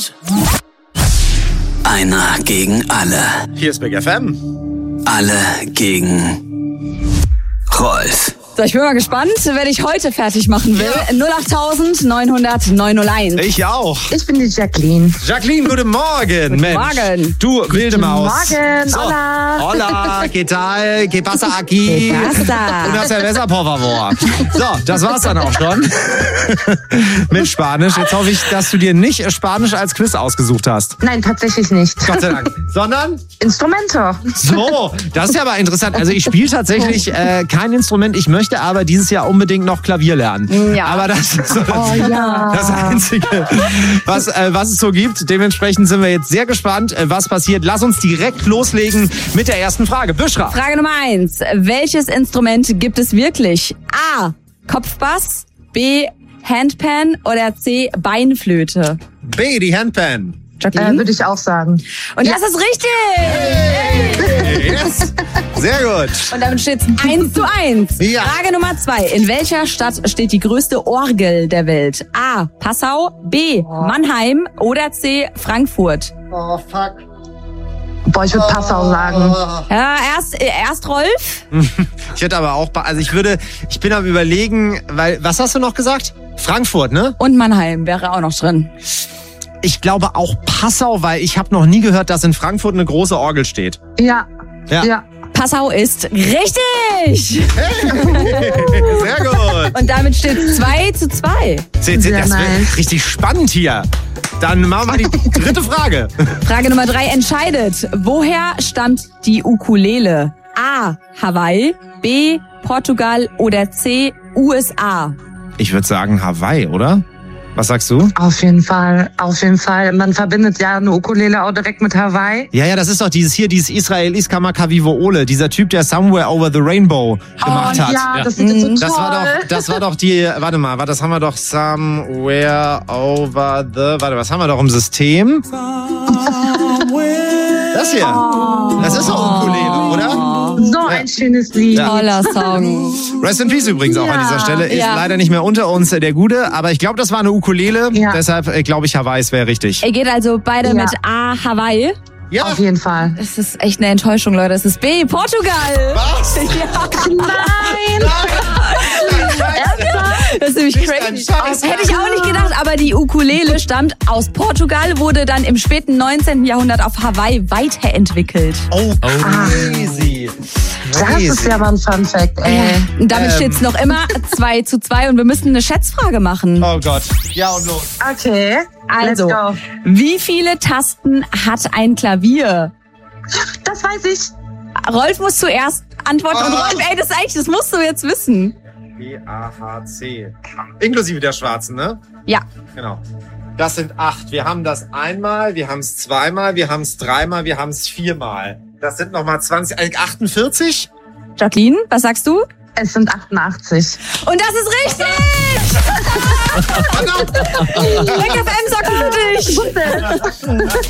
News. Einer gegen alle. Hier ist Big FM. Alle gegen Rolf. So, ich bin mal gespannt, wer ich heute fertig machen will. 08000 900 901. Ich auch. Ich bin die Jacqueline. Jacqueline, guten Morgen. Mensch. Morgen. Du, wilde Maus. Morgen, So. hola. Hola, ¿qué tal? ¿Qué pasa aquí? ¿Qué pasa? Una cerveza, por favor. So, das war's dann auch schon. Mit Spanisch. Jetzt hoffe ich, dass du dir nicht Spanisch als Quiz ausgesucht hast. Nein, tatsächlich nicht. Gott sei Dank. Sondern? Instrumento. So, das ist ja aber interessant. Also ich spiele tatsächlich kein Instrument. Ich möchte aber dieses Jahr unbedingt noch Klavier lernen. Ja. Aber das ist so ja. das Einzige, was es so gibt. Dementsprechend sind wir jetzt sehr gespannt, was passiert. Lass uns direkt loslegen mit der ersten Frage. Büschra. Frage Nummer 1. Welches Instrument gibt es wirklich? A. Kopfbass, B. Handpan oder C. Beinflöte? B, die Handpan. Jacqueline? Würde ich auch sagen. Und das ist richtig! Yes. Sehr gut. Und damit steht es 1:1. Ja. Frage Nummer 2. In welcher Stadt steht die größte Orgel der Welt? A. Passau, B. Mannheim oder C. Frankfurt? Oh, fuck. Boah, ich würde Passau sagen. Ja, erst Rolf. Ich hätte aber auch, ich bin am Überlegen, weil, was hast du noch gesagt? Frankfurt, ne? Und Mannheim wäre auch noch drin. Ich glaube auch Passau, weil ich habe noch nie gehört, dass in Frankfurt eine große Orgel steht. Ja. Ja. Ja. Passau ist richtig! Sehr gut. Und damit steht 2:2. Das Sehr wird nice. richtig spannend hier. Dann machen wir die dritte Frage. Frage Nummer 3 entscheidet. Woher stammt die Ukulele? A. Hawaii, B. Portugal oder C. USA? Ich würde sagen Hawaii, oder? Was sagst du? Auf jeden Fall. Auf jeden Fall. Man verbindet ja eine Ukulele auch direkt mit Hawaii. Ja, das ist doch dieses Israel Iskamaka Vivo Ole, dieser Typ, der Somewhere Over the Rainbow gemacht hat. Ja, das ist so toll. Das war doch die, warte mal, das haben wir doch Somewhere Over the, was haben wir doch im System? Das hier. Das ist doch Ukulele, oder? So ein schönes Lied. Ja. Toller Song. Rest in Peace übrigens auch an dieser Stelle. Ist Ja. leider nicht mehr unter uns, der Gute. Aber ich glaube, das war eine Ukulele. Ja. Deshalb glaube ich, Hawaii wäre richtig. Ihr geht also beide Ja. mit A. Hawaii. Ja. Auf jeden Fall. Das ist echt eine Enttäuschung, Leute. Es ist B. Portugal. Was? Ja. Nein! Das ist nämlich Nicht crazy. dein Scheiß. Hätte ich auch nicht gedacht, aber die Ukulele stammt aus Portugal, wurde dann im späten 19. Jahrhundert auf Hawaii weiterentwickelt. Oh, crazy. Das ist ja mal ein Fun Fact, ey. Und damit steht es noch immer 2:2 und wir müssen eine Schätzfrage machen. Oh Gott. Ja und los. Okay. Also, Let's go. wie viele Tasten hat ein Klavier? Das weiß ich. Rolf muss zuerst antworten. Und Rolf, das musst du jetzt wissen. B-A-H-C. Inklusive der schwarzen, ne? Ja. Genau. Das sind 8. Wir haben das einmal, wir haben es zweimal, wir haben es dreimal, wir haben es viermal. Das sind nochmal 20, 48? Jacqueline, was sagst du? Es sind 88. Und das ist richtig! Big FM sagt für dich!